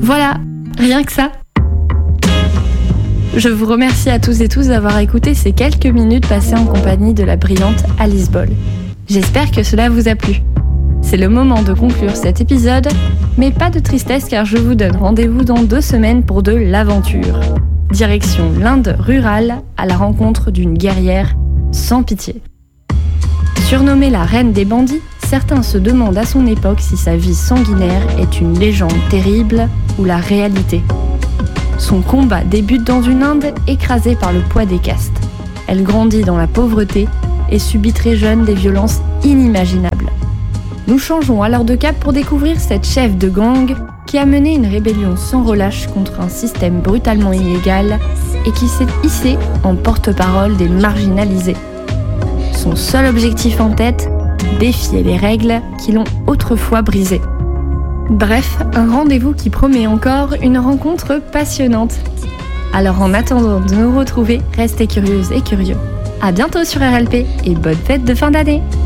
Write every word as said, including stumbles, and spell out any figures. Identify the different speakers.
Speaker 1: Voilà, rien que ça. Je vous remercie à tous et tous d'avoir écouté ces quelques minutes passées en compagnie de la brillante Alice Ball. J'espère que cela vous a plu. C'est le moment de conclure cet épisode, mais pas de tristesse car je vous donne rendez-vous dans deux semaines pour de l'aventure. Direction l'Inde rurale à la rencontre d'une guerrière sans pitié. Surnommée la reine des bandits, certains se demandent à son époque si sa vie sanguinaire est une légende terrible ou la réalité. Son combat débute dans une Inde écrasée par le poids des castes. Elle grandit dans la pauvreté et subit très jeune des violences inimaginables. Nous changeons alors de cap pour découvrir cette chef de gang qui a mené une rébellion sans relâche contre un système brutalement illégal et qui s'est hissée en porte-parole des marginalisés. Son seul objectif en tête, défier les règles qui l'ont autrefois brisée. Bref, un rendez-vous qui promet encore une rencontre passionnante. Alors en attendant de nous retrouver, restez curieuses et curieux. À bientôt sur R L P et bonne fête de fin d'année!